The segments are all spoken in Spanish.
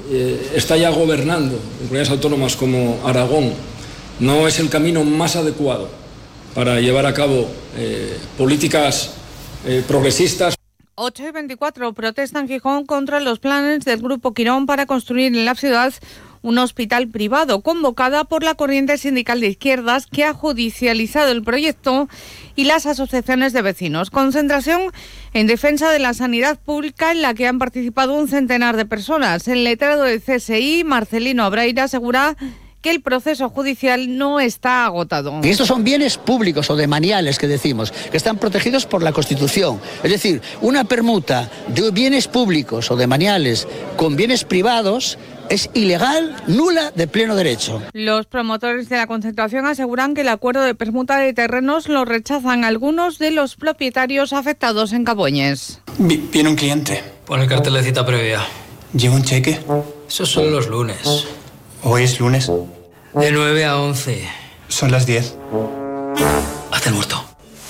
está ya gobernando en comunidades autónomas como Aragón, no es el camino más adecuado para llevar a cabo políticas progresistas. 8:24, protesta en Gijón contra los planes del Grupo Quirón para construir en la ciudad un hospital privado, convocada por la corriente sindical de izquierdas que ha judicializado el proyecto y las asociaciones de vecinos. Concentración en defensa de la sanidad pública en la que han participado un centenar de personas. El letrado del CSI, Marcelino Abreira, asegura que el proceso judicial no está agotado. Y estos son bienes públicos o demaniales que decimos, que están protegidos por la Constitución. Es decir, una permuta de bienes públicos o demaniales con bienes privados es ilegal, nula, de pleno derecho. Los promotores de la concentración aseguran que el acuerdo de permuta de terrenos lo rechazan algunos de los propietarios afectados en Caboñes. Viene un cliente. Pon el cartel de cita previa. ¿Lleva un cheque? Esos son los lunes. ¿Hoy es lunes? De 9 a 11. Son las 10. Hazte el muerto.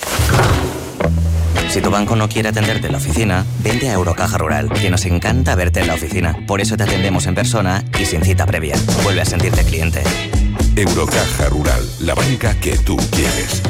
Si tu banco no quiere atenderte en la oficina, vente a Eurocaja Rural, que nos encanta verte en la oficina. Por eso te atendemos en persona y sin cita previa. Vuelve a sentirte cliente. Eurocaja Rural, la banca que tú quieres.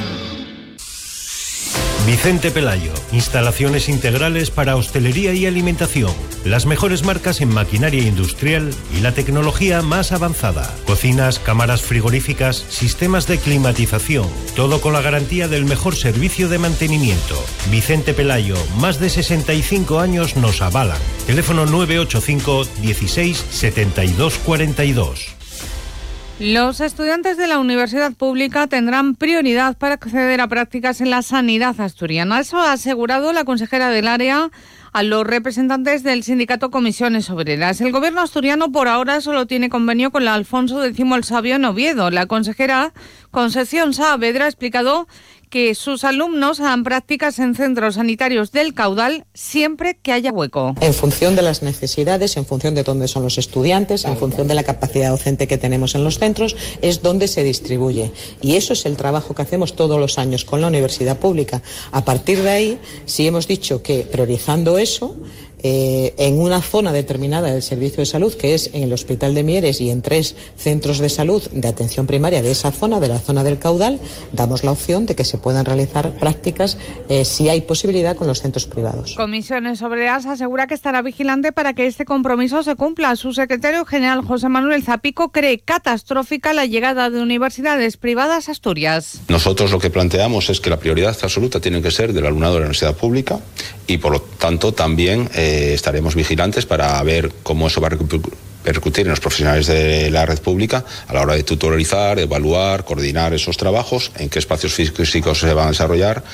Vicente Pelayo, instalaciones integrales para hostelería y alimentación, las mejores marcas en maquinaria industrial y la tecnología más avanzada, cocinas, cámaras frigoríficas, sistemas de climatización, todo con la garantía del mejor servicio de mantenimiento. Vicente Pelayo, más de 65 años nos avalan. Teléfono 985 16 72 42. Los estudiantes de la universidad pública tendrán prioridad para acceder a prácticas en la sanidad asturiana. Eso ha asegurado la consejera del área a los representantes del sindicato Comisiones Obreras. El gobierno asturiano por ahora solo tiene convenio con la Alfonso X el Sabio en Oviedo. La consejera Concepción Saavedra ha explicado que sus alumnos harán prácticas en centros sanitarios del Caudal siempre que haya hueco. En función de las necesidades, en función de dónde son los estudiantes, en función de la capacidad docente que tenemos en los centros, es donde se distribuye. Y eso es el trabajo que hacemos todos los años con la universidad pública. A partir de ahí, sí hemos dicho que priorizando eso, en una zona determinada del servicio de salud, que es en el Hospital de Mieres y en 3 centros de salud de atención primaria de esa zona, de la zona del Caudal, damos la opción de que se puedan realizar prácticas si hay posibilidad con los centros privados. Comisiones Obreras asegura que estará vigilante para que este compromiso se cumpla. Su secretario general, José Manuel Zapico, cree catastrófica la llegada de universidades privadas a Asturias. Nosotros lo que planteamos es que la prioridad absoluta tiene que ser del alumnado de la universidad pública y por lo tanto también estaremos vigilantes para ver cómo eso va a repercutir en los profesionales de la red pública a la hora de tutorizar, evaluar, coordinar esos trabajos, en qué espacios físicos se van a desarrollar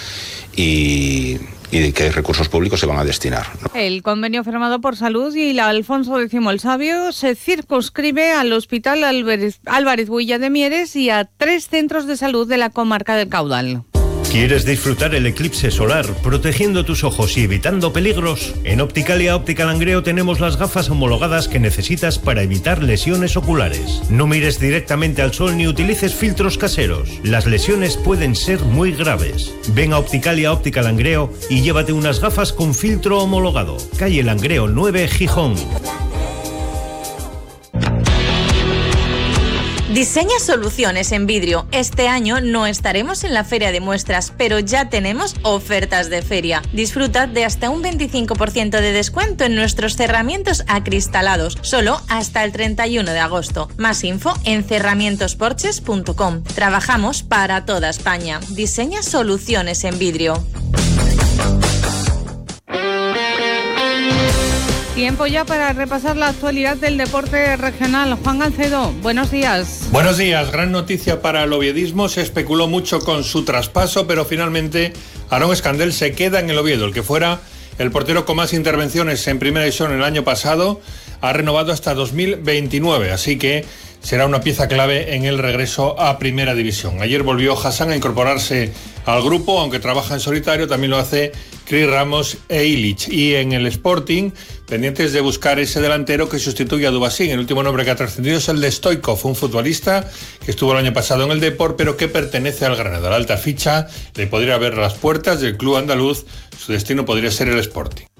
y de qué recursos públicos se van a destinar, ¿no? El convenio firmado por Salud y la Alfonso X el Sabio se circunscribe al Hospital Álvarez Builla de Mieres y a 3 centros de salud de la comarca del Caudal. ¿Quieres disfrutar el eclipse solar protegiendo tus ojos y evitando peligros? En Opticalia Óptica Langreo tenemos las gafas homologadas que necesitas para evitar lesiones oculares. No mires directamente al sol ni utilices filtros caseros. Las lesiones pueden ser muy graves. Ven a Opticalia Óptica Langreo y llévate unas gafas con filtro homologado. Calle Langreo 9, Gijón. Diseña soluciones en vidrio. Este año no estaremos en la Feria de Muestras, pero ya tenemos ofertas de feria. Disfruta de hasta un 25% de descuento en nuestros cerramientos acristalados, solo hasta el 31 de agosto. Más info en cerramientosporches.com. Trabajamos para toda España. Diseña soluciones en vidrio. Tiempo ya para repasar la actualidad del deporte regional. Juan Gancedo, buenos días. Buenos días, gran noticia para el oviedismo. Se especuló mucho con su traspaso, pero finalmente Aarón Escandel se queda en el Oviedo. El que fuera el portero con más intervenciones en primera división el año pasado ha renovado hasta 2029, así que será una pieza clave en el regreso a primera división. Ayer volvió Hassan a incorporarse al grupo, aunque trabaja en solitario, también lo hace Cris Ramos e Illich. Y en el Sporting, pendientes de buscar ese delantero que sustituya a Dubasín. El último nombre que ha trascendido es el de Stoikov, un futbolista que estuvo el año pasado en el Depor, pero que pertenece al Granada. La alta ficha le podría abrir las puertas del club andaluz. Su destino podría ser el Sporting.